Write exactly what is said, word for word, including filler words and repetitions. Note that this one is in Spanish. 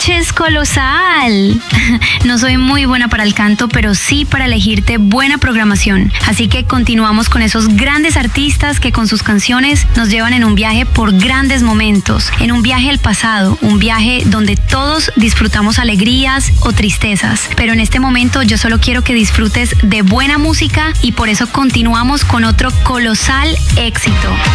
noches, Colosal. No soy muy buena para el canto, pero sí para elegirte buena programación. Así que continuamos con esos grandes artistas que con sus canciones nos llevan en un viaje por grandes momentos, en un viaje al pasado, un viaje donde todos disfrutamos alegrías o tristezas. Pero en este momento yo solo quiero que disfrutes de buena música y por eso continuamos con otro colosal éxito.